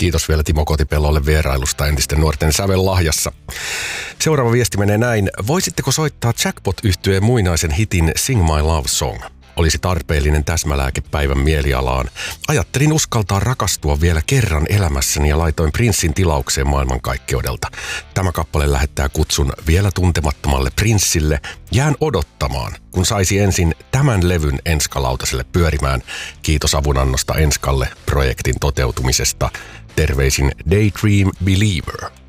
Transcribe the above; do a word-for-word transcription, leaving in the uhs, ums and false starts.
kiitos vielä Timo Kotipellolle vierailusta entisten nuorten sävellahjassa. Seuraava viesti menee näin. Voisitteko soittaa Jackpot-yhtyeen muinaisen hitin Sing My Love Song? Olisi tarpeellinen täsmälääke päivän mielialaan. Ajattelin uskaltaa rakastua vielä kerran elämässäni ja laitoin Prinssin tilaukseen maailmankaikkeudelta. Tämä kappale lähettää kutsun vielä tuntemattomalle Prinssille. Jään odottamaan, kun saisi ensin tämän levyn Enska-lautaselle pyörimään. Kiitos avunannosta Enskalle projektin toteutumisesta. Terveisin Daydream Believer.